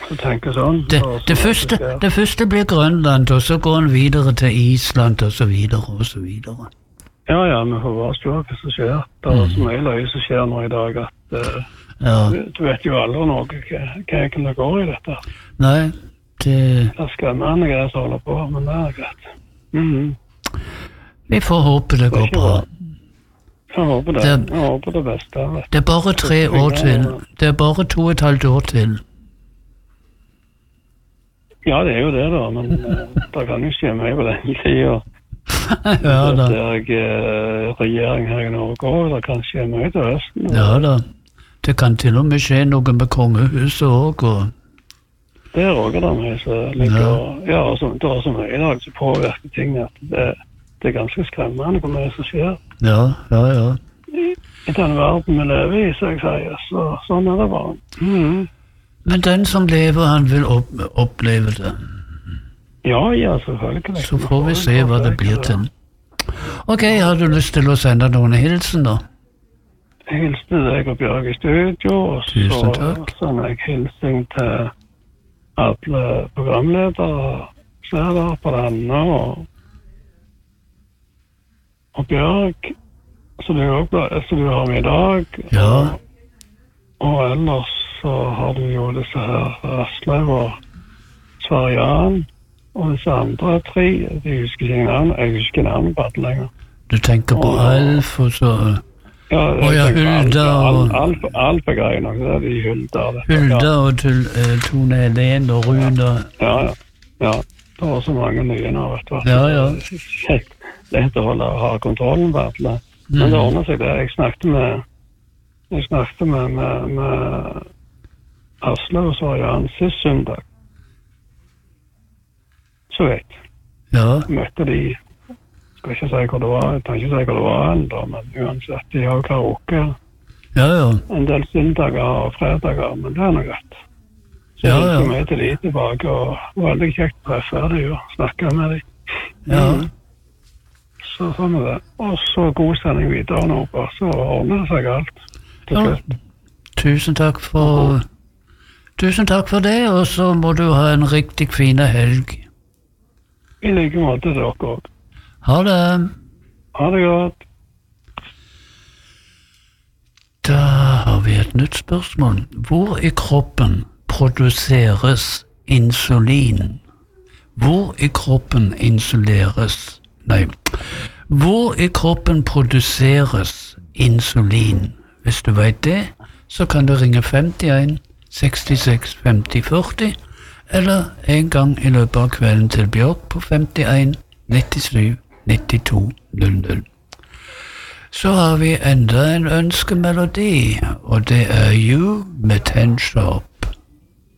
Så tenker sånn. Det første blir Grønland, og så går han videre til Island, og så videre, og så videre. Ja, vi får bare se hva som skjer. Det er så mye løye som skjer nå i dag, at du vet jo aldri noe hva det går i dette. Nei, det er skremmende det som holder på, men det er greit. Vi får håpe det går bra. Jeg håper det. Jeg håper det beste. Det er bare 3 år til. Det er bare 2,5 år til. Ja, det er jo det da, men det kan jo skje mye på den tiden. Ja da. Det er regjering her i Norge, og det kan skje mye til høsten. Ja da. Det kan til og med skje noe med kongehuset også. Det er også det mye som ligger, det er så mye i dag som påvirker ting, at det er ganske skremmende hvor mye som skjer. Ja. I den verden vi lever i, så jeg sier, så sånn er det bare. Men den som lever, han vil oppleve det. Ja, selvfølgelig. Så får vi se hva det blir til. Ok, har du lyst til å sende noen hilsen da? Hilsen til deg og Bjørg i studio, og så sender jeg hilsen til alle programledere, Serdar, Anne og Bjørg, som du har med i dag. Ja. Og ellers så har du jo disse her Aslaug og Svarian, og disse andre 3, de husker ikke navn, jeg husker ikke navn på alle lenger. Du tenker på Alf, og så... Ja, Hulda og... Alf er grei nok, det er de Hulda. Hulda og Tone Helene og Rune. Ja, det var så mange nye nå, vet du. Ja. Det heter å ha kontrollen på alle. Men det ordner seg det. Jeg snakket med Aslaug og Svarian sist søndag. Så vet. Ja. Møtte de, skal ikke si hva det var, jeg kan ikke si hva det var enda, men uansett, de har karaoke. Ja. En del søndager og fredager, men det er noe rett. Så jeg kom med til de tilbake, og veldig kjekt å treffe de og snakke med de. Ja. Så sånn er det. Og så god sending videre nå, og så ordner det seg alt til slutt. Tusen takk for det, og så må du ha en riktig fin helg. I like måte dere også. Ha det. Ha det godt. Da har vi et nytt spørsmål. Hvor i kroppen produseres insulin? Hvor i kroppen produseres insulin? Hvis du vet det, så kan du ringe 51 66 50 40, eller en gang i løpet av kvelden til Bjørk på 51 97 92 00. Så har vi enda en ønskemelodi, og det er You med 10 Sharp.